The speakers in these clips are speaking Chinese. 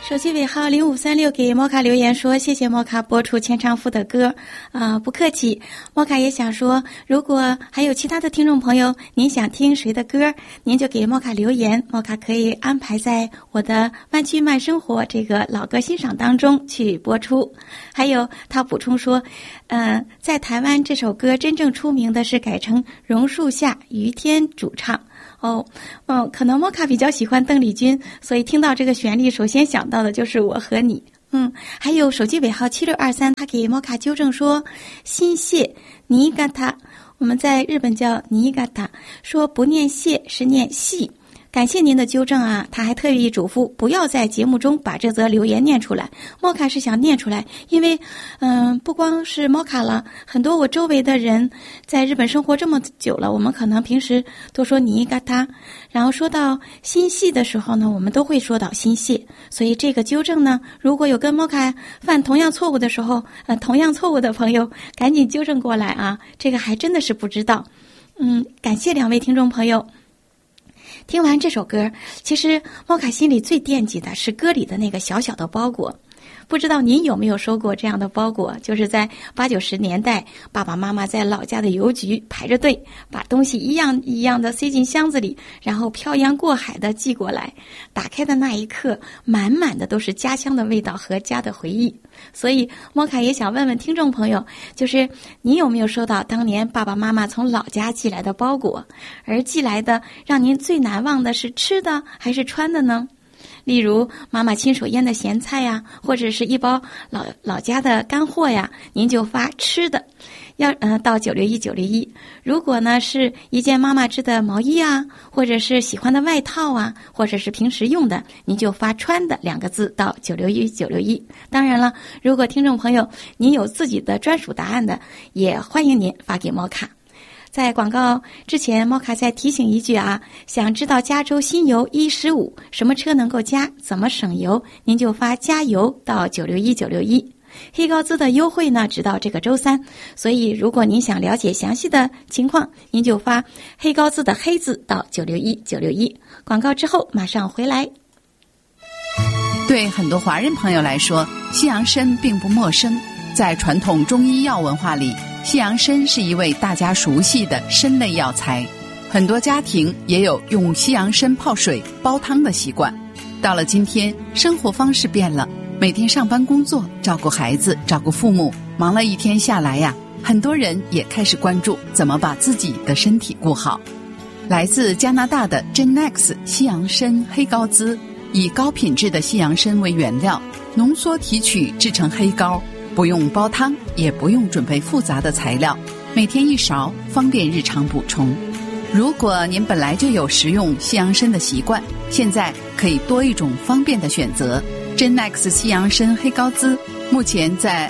手机尾号0536给莫卡留言说，谢谢莫卡播出千唱夫的歌，不客气。莫卡也想说，如果还有其他的听众朋友，您想听谁的歌，您就给莫卡留言，莫卡可以安排在我的湾区慢生活这个老歌欣赏当中去播出。还有他补充说，在台湾这首歌真正出名的是改成榕树下于天主唱。可能莫卡比较喜欢邓丽君，所以听到这个旋律首先想到的就是我和你。还有手机尾号7623，他给莫卡纠正说，新谢尼嘎塔，我们在日本叫尼嘎塔，说不念谢是念细。感谢您的纠正啊！他还特意嘱咐不要在节目中把这则留言念出来。莫卡是想念出来，因为不光是莫卡了，很多我周围的人在日本生活这么久了，我们可能平时都说你嘎他，然后说到心系的时候呢，我们都会说到心系。所以这个纠正呢，如果有跟莫卡犯同样错误的时候，同样错误的朋友，赶紧纠正过来啊！这个还真的是不知道。感谢两位听众朋友。听完这首歌，其实莫卡心里最惦记的是歌里的那个小小的包裹。不知道您有没有收过这样的包裹，就是在80、90年代，爸爸妈妈在老家的邮局排着队，把东西一样一样的塞进箱子里，然后漂洋过海的寄过来。打开的那一刻，满满的都是家乡的味道和家的回忆。所以莫卡也想问问听众朋友，就是你有没有收到当年爸爸妈妈从老家寄来的包裹，而寄来的让您最难忘的是吃的还是穿的呢？例如妈妈亲手腌的咸菜呀，或者是一包老家的干货呀，您就发吃的，到961。如果呢是一件妈妈织的毛衣啊，或者是喜欢的外套啊，或者是平时用的，您就发穿的2个字到961。当然了，如果听众朋友您有自己的专属答案的，也欢迎您发给莫卡。在广告之前，莫卡再提醒一句啊，想知道加州新油115什么车能够加，怎么省油，您就发加油到961。黑高资的优惠呢，直到这个周3，所以如果您想了解详细的情况，您就发黑高资的黑字到961。广告之后马上回来。 对很多华人朋友来说，西洋参并不陌生，在传统中医药文化里，西洋参是一味大家熟悉的参类药材，很多家庭也有用西洋参泡水煲汤的习惯。到了今天，生活方式变了，每天上班工作，照顾孩子，照顾父母，忙了一天下来呀，很多人也开始关注怎么把自己的身体顾好。来自加拿大的 Genex 西洋参黑高资，以高品质的西洋参为原料，浓缩提取制成黑膏，不用煲汤，也不用准备复杂的材料，每天1勺，方便日常补充。如果您本来就有食用西洋参的习惯，现在可以多一种方便的选择。Genex 西洋参黑高资目前在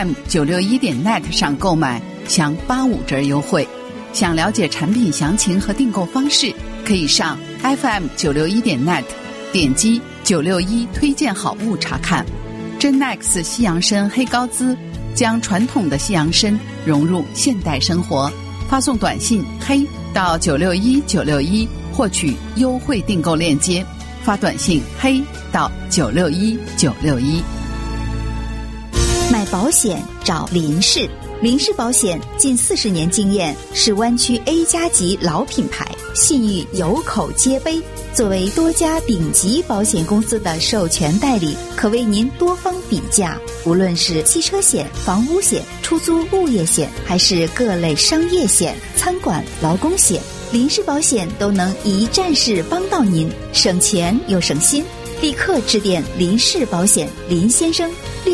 FM961.net 上购买享85折优惠。想了解产品详情和订购方式，可以上 FM961.net 点击961推荐好物查看。Genex 西洋参黑高资将传统的西洋参融入现代生活，发送短信黑到961961获取优惠订购链接，发短信黑到961961。 买保险找林氏，林氏保险近40年经验，是湾区 A+ 级老品牌，信誉有口皆碑。作为多家顶级保险公司的授权代理，可为您多方比价。无论是汽车险、房屋险、出租物业险，还是各类商业险、餐馆、劳工险，林氏保险都能一站式帮到您，省钱又省心。立刻致电林氏保险林先生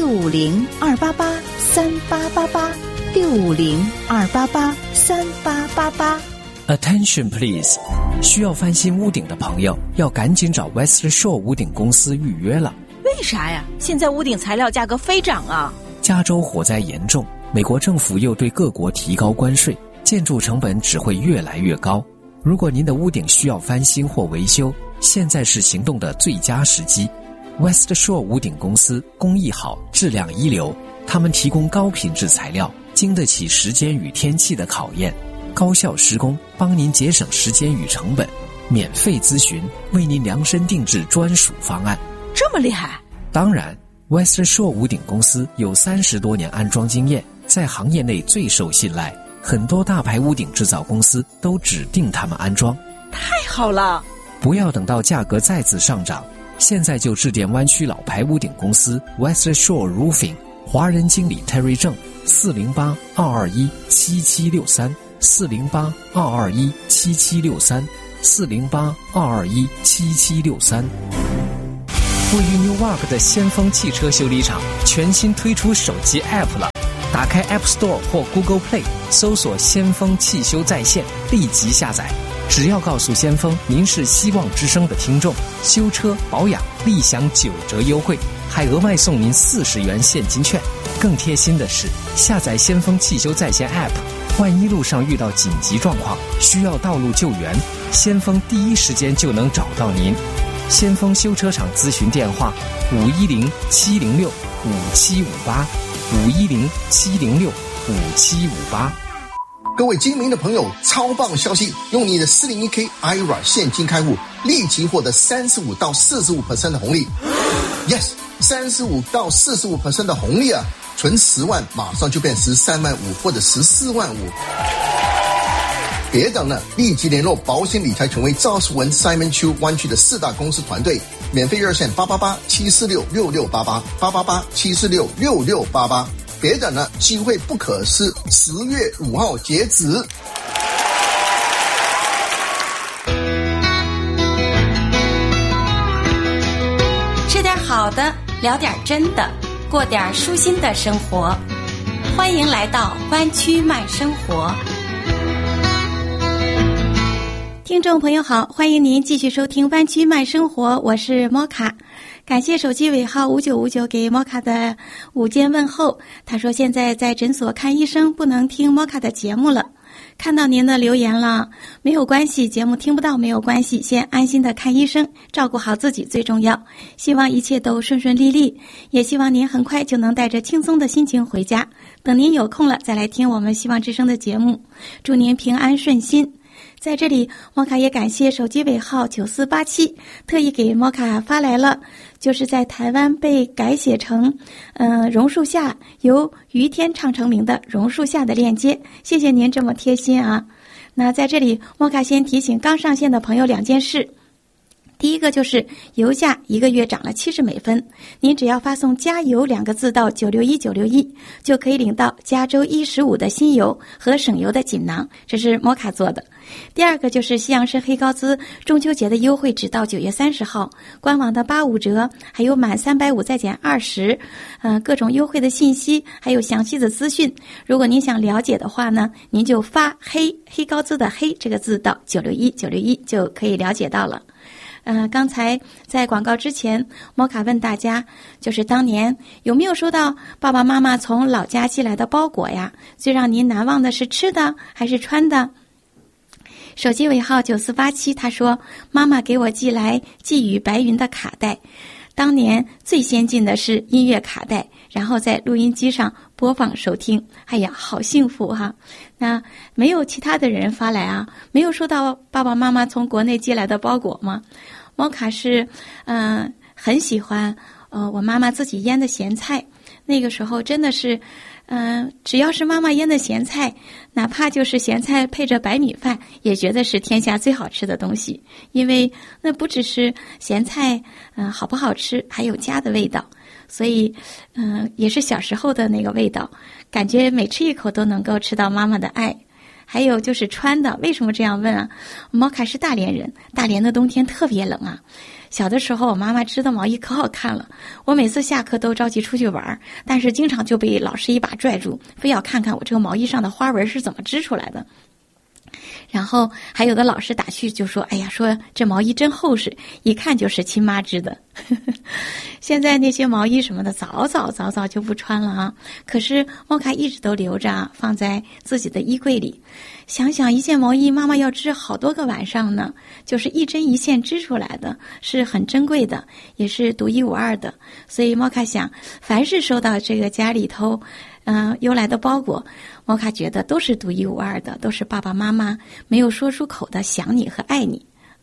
650-288-3888，650-288-3888。 Attention please， 需要翻新屋顶的朋友要赶紧找 West Shore 屋顶公司预约了。 为啥呀？现在屋顶材料价格飞涨啊！ 加州火灾严重，美国政府又对各国提高关税，建筑成本只会越来越高。如果您的屋顶需要翻新或维修，现在是行动的最佳时机。West Shore 屋顶公司工艺好，质量一流，他们提供高品质材料，经得起时间与天气的考验，高效施工，帮您节省时间与成本，免费咨询，为您量身定制专属方案。 这么厉害？ 当然 Western Shore 屋顶公司有30多年安装经验，在行业内最受信赖，很多大牌屋顶制造公司都指定他们安装。 太好了！ 不要等到价格再次上涨，现在就致电湾区老牌屋顶公司 Western Shore Roofing， 华人经理 Terry 郑，408-221-7763 408-221-7763 408-221-7763。位于 Newark 的先锋汽车修理厂全新推出手机 App 了，打开 App Store 或 Google Play， 搜索先锋汽修在线，立即下载。只要告诉先锋您是希望之声的听众，修车保养立享9折优惠，还额外送您40元现金券。更贴心的是，下载先锋汽修在线 App， 万一路上遇到紧急状况需要道路救援，先锋第一时间就能找到您。先锋修车厂咨询电话510-706-5758 510-706-5758。 各位精明的朋友，超棒消息！用你的 401k IRA 现金开户，立即获得35%到45% 的红利。Yes， 35%到45% 的红利啊！存10万，马上就变13万5或者14万5。别等了，立即联络保险理财权威赵世文 Simon Chu 湾区的4大公司团队，免费热线888-746-6688 888-746-6688。别等了，机会不可失，10月5号截止。 吃点好的，聊点真的，过点舒心的生活。欢迎来到湾区慢生活。听众朋友好，欢迎您继续收听湾区慢生活，我是摩卡。感谢手机尾号5959给摩卡的午间问候。他说现在在诊所看医生，不能听摩卡的节目了。看到您的留言了，没有关系，节目听不到没有关系，先安心的看医生，照顾好自己最重要。希望一切都顺顺利利，也希望您很快就能带着轻松的心情回家。等您有空了再来听我们希望之声的节目，祝您平安顺心。在这里，摩卡也感谢手机尾号9487特意给摩卡发来了，就是在台湾被改写成榕树下，由于天唱成名的榕树下的链接，谢谢您这么贴心啊。那在这里，摩卡先提醒刚上线的朋友2件事。第一个就是油价1个月涨了70美分，您只要发送加油2个字到961961，就可以领到加州115的新油和省油的锦囊，这是摩卡做的。第二个就是西洋参黑高滋中秋节的优惠直到9月30号，官网的85折，还有满350再减20，各种优惠的信息，还有详细的资讯。如果您想了解的话呢，您就发黑高滋的黑这个字到961961就可以了解到了。刚才在广告之前，摩卡问大家，就是当年有没有收到爸爸妈妈从老家寄来的包裹呀？最让您难忘的是吃的还是穿的？手机尾号9487，他说妈妈给我寄来寄语白云的卡带，当年最先进的是音乐卡带，然后在录音机上播放收听。哎呀，好幸福哈！那没有其他的人发来啊？没有收到爸爸妈妈从国内寄来的包裹吗？摩卡是很喜欢我妈妈自己腌的咸菜，那个时候真的是只要是妈妈腌的咸菜，哪怕就是咸菜配着白米饭，也觉得是天下最好吃的东西。因为那不只是咸菜好不好吃，还有家的味道，所以也是小时候的那个味道，感觉每吃一口都能够吃到妈妈的爱。还有就是穿的，为什么这样问啊？摩卡是大连人，大连的冬天特别冷啊。小的时候我妈妈织的毛衣可好看了，我每次下课都着急出去玩，但是经常就被老师一把拽住，非要看看我这个毛衣上的花纹是怎么织出来的。然后还有的老师打趣就说，哎呀，说这毛衣真厚实，一看就是亲妈织的。现在那些毛衣什么的早早就不穿了啊，可是摩卡一直都留着啊，放在自己的衣柜里。想想一件毛衣妈妈要织好多个晚上呢，就是一针一线织出来的，是很珍贵的，也是独一无二的。所以摩卡想，凡是收到这个家里头邮来的包裹，摩卡觉得都是独一无二的，都是爸爸妈妈没有说出口的想你和爱你。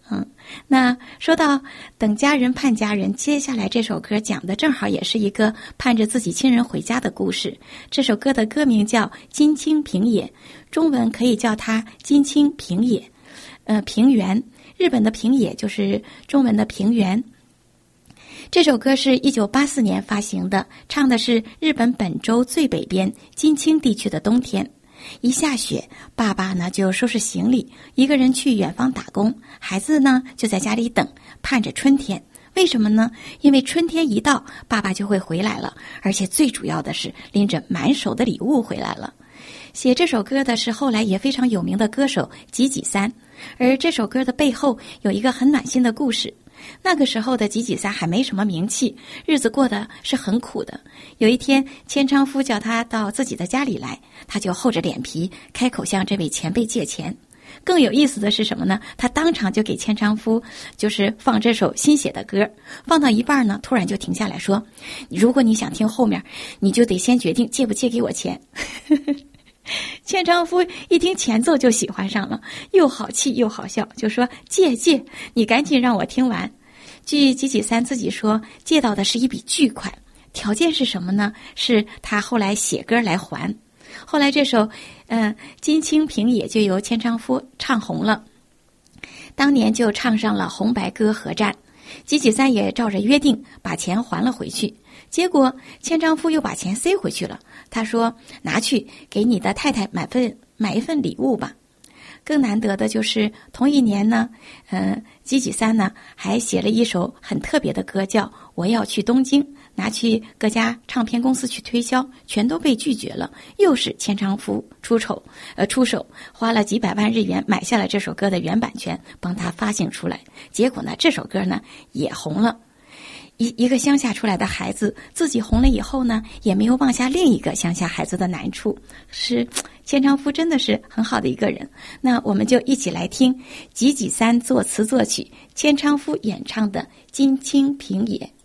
那说到等家人盼家人，接下来这首歌讲的正好也是一个盼着自己亲人回家的故事。这首歌的歌名叫《金青平野》，中文可以叫它金青平野，平原。日本的平野就是中文的平原。这首歌是1984年发行的，唱的是日本本州最北边金青地区的冬天。一下雪，爸爸呢就收拾行李，一个人去远方打工，孩子呢就在家里等，盼着春天。为什么呢？因为春天一到，爸爸就会回来了，而且最主要的是拎着满手的礼物回来了。写这首歌的是后来也非常有名的歌手吉吉三，而这首歌的背后有一个很暖心的故事。那个时候的吉吉三还没什么名气，日子过得是很苦的。有一天，千昌夫叫他到自己的家里来，他就厚着脸皮开口向这位前辈借钱。更有意思的是什么呢？他当场就给千昌夫就是放这首新写的歌，放到一半呢，突然就停下来说：“如果你想听后面，你就得先决定借不借给我钱。”千昌夫一听前奏就喜欢上了，又好气又好笑，就说：“借，你赶紧让我听完。”据吉吉三自己说，借到的是一笔巨款，条件是什么呢？是他后来写歌来还。后来这首金青平野就由千昌夫唱红了，当年就唱上了红白歌合战。吉吉三也照着约定把钱还了回去，结果千昌夫又把钱塞回去了。他说：“拿去给你的太太买一份礼物吧。”更难得的就是同一年呢，吉吉三呢还写了一首很特别的歌，叫《我要去东京》，拿去各家唱片公司去推销，全都被拒绝了。又是千昌夫出手，花了几百万日元买下了这首歌的原版权，帮他发行出来。结果呢，这首歌呢也红了。一个乡下出来的孩子，自己红了以后呢，也没有忘下另一个乡下孩子的难处。是千昌夫真的是很好的一个人。那我们就一起来听吉吉三作词作曲，千昌夫演唱的《金青平野》。